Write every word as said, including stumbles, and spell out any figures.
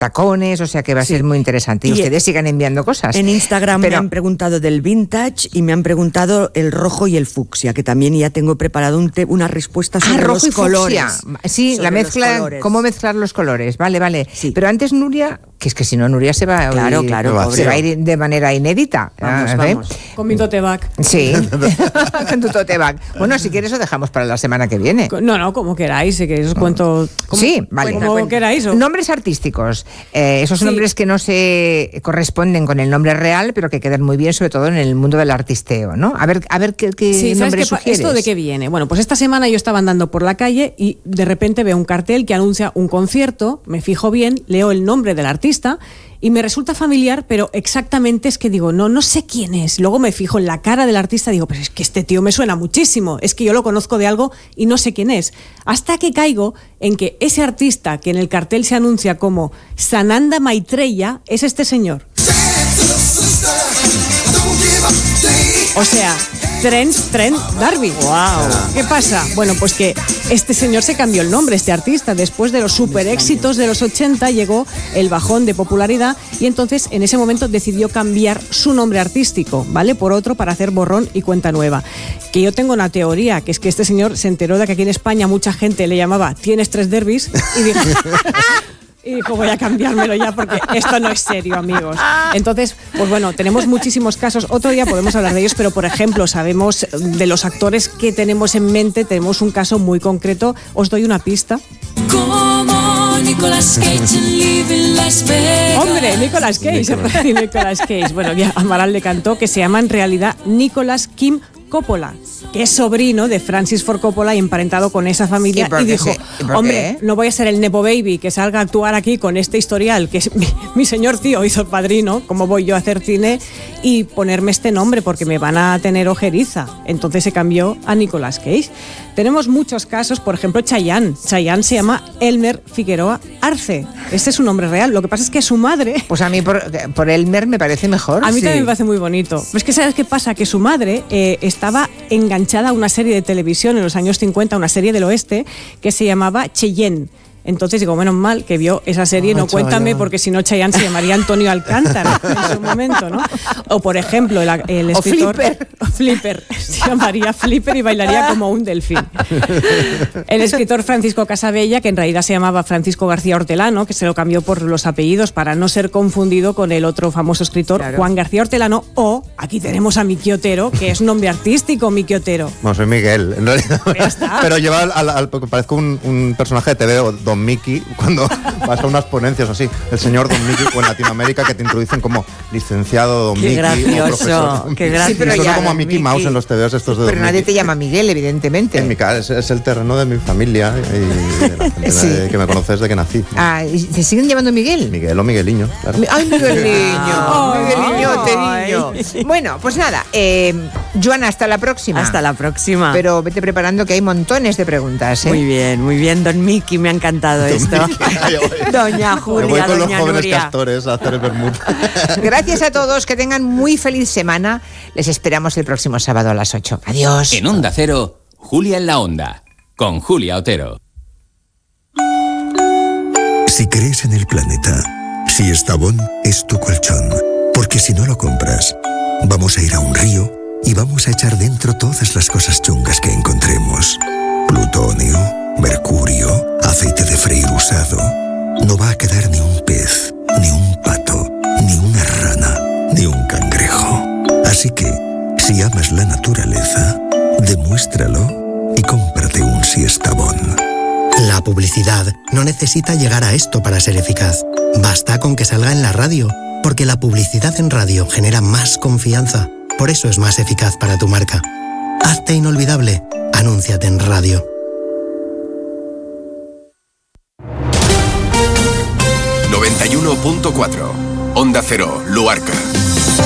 tacones, o sea que va a sí. ser muy interesante. Y, y ustedes sigan enviando cosas. En Instagram Pero, me han preguntado del vintage y me han preguntado el rojo y el fucsia, que también ya tengo preparado un te- una respuesta sobre ah, rojo los y colores. Fucsia. Sí, sobre la mezcla, cómo mezclar los colores. Vale, vale. Sí. Pero antes Nuria, que es que si no Nuria se va a claro, ir, claro, se va a ir de manera inédita. Vamos, ¿eh? vamos. Con mi tote bag. Sí, con tu tote bag. Bueno, si quieres lo dejamos para la semana que viene. No, no, como queráis, que os cuento. Como, sí, vale. Como cuenta, queráis. ¿O? Nombres artísticos. Eh, esos sí. nombres que no se corresponden con el nombre real, pero que quedan muy bien, sobre todo en el mundo del artisteo, ¿no? A ver, a ver qué, qué sí, nombre sugieres. ¿Esto de qué viene? Bueno, pues esta semana yo estaba andando por la calle y de repente veo un cartel que anuncia un concierto, me fijo bien, leo el nombre del artista y me resulta familiar, pero exactamente es que digo, no, no sé quién es. Luego me fijo en la cara del artista y digo, pues es que este tío me suena muchísimo, es que yo lo conozco de algo y no sé quién es. Hasta que caigo en que ese artista que en el cartel se anuncia como Sananda Maitreya es este señor. O sea, Trent, Trent D'Arby. Wow. ¿Qué pasa? Bueno, pues que este señor se cambió el nombre, este artista. Después de los super éxitos de los ochenta llegó el bajón de popularidad y entonces en ese momento decidió cambiar su nombre artístico, ¿vale? Por otro para hacer borrón y cuenta nueva. Que yo tengo una teoría, que es que este señor se enteró de que aquí en España mucha gente le llamaba Tienes tres derbis y dijo... Y dijo, voy a cambiármelo ya porque esto no es serio, amigos. Entonces, pues bueno, tenemos muchísimos casos. Otro día podemos hablar de ellos, pero por ejemplo, sabemos de los actores que tenemos en mente, tenemos un caso muy concreto. Os doy una pista. Como Nicolas Cage en Living Las Vegas. Hombre, Nicolas Cage. Nicolas Cage. Bueno, ya Amaral le cantó que se llama en realidad Nicolas Kim Coppola, que es sobrino de Francis Ford Coppola y emparentado con esa familia, y, y dijo, se, ¿y hombre, no voy a ser el Nepo Baby que salga a actuar aquí con este historial, que es mi, mi señor tío hizo el padrino, ¿cómo voy yo a hacer cine y ponerme este nombre? Porque me van a tener ojeriza. Entonces se cambió a Nicolas Cage. Tenemos muchos casos, por ejemplo, Chayanne. Chayanne se llama Elmer Figueroa Arce. Este es su nombre real. Lo que pasa es que su madre... Pues a mí por, por Elmer me parece mejor. A mí sí. también me parece muy bonito. Pero es que ¿sabes qué pasa? Que su madre eh, estaba enganchada a una serie de televisión en los años cincuenta, una serie del oeste, que se llamaba Cheyenne. Entonces digo, menos mal que vio esa serie, oh, no cuéntame, porque si no Chayanne se llamaría Antonio Alcántara en su momento, ¿no? O por ejemplo, el, el escritor... O Flipper. O Flipper. Se llamaría Flipper y bailaría como un delfín. El escritor Francisco Casabella, que en realidad se llamaba Francisco García Hortelano, que se lo cambió por los apellidos para no ser confundido con el otro famoso escritor, claro. Juan García Hortelano, o aquí tenemos a Miki Otero, que es nombre artístico, Miki Otero. No, soy Miguel, en realidad. Ya está. Pero lleva al, al, al, parezco un, un personaje de T V o Don Mickey, cuando vas a unas ponencias así, el señor Don Mickey, o en Latinoamérica que te introducen como licenciado Don qué Mickey. Gracioso, o qué gracioso. Sí, pero suena ya, como a Mickey, Mickey Mouse en los T Vs estos de Pero Don nadie Mickey. te llama Miguel, evidentemente. En mi casa es, es el terreno de mi familia y de la gente sí. que me conoce desde que nací. Ah, ¿y ¿te siguen llamando Miguel? Miguel o Migueliño, claro. ¡Ay, Migueliño! Oh, Migueliño, ay. Teriño. Bueno, pues nada, eh, Joana, hasta la próxima. Hasta la próxima. Pero vete preparando que hay montones de preguntas, ¿eh? Muy bien, muy bien, Don Mickey, me ha encantado Don esto. Mickey, Doña me Julia, voy con Doña los jóvenes Nuria. castores a hacer el vermut. Gracias a todos, que tengan muy feliz semana. Les esperamos el próximo sábado a las ocho. Adiós. En Onda Cero, Julia en la Onda, con Julia Otero. Si crees en el planeta, si Estavón es tu colchón, porque si no lo compras, vamos a ir a un río y vamos a echar dentro todas las cosas chungas que encontremos. Plutonio, mercurio, aceite de freír usado. No va a quedar ni un pez, ni un pato, ni una rana, ni un cangrejo. Así que, si amas la naturaleza, demuéstralo y cómprate un Siestabón. La publicidad no necesita llegar a esto para ser eficaz. Basta con que salga en la radio, porque la publicidad en radio genera más confianza. Por eso es más eficaz para tu marca. Hazte inolvidable. Anúnciate en radio. noventa y uno punto cuatro Onda Cero, Luarca.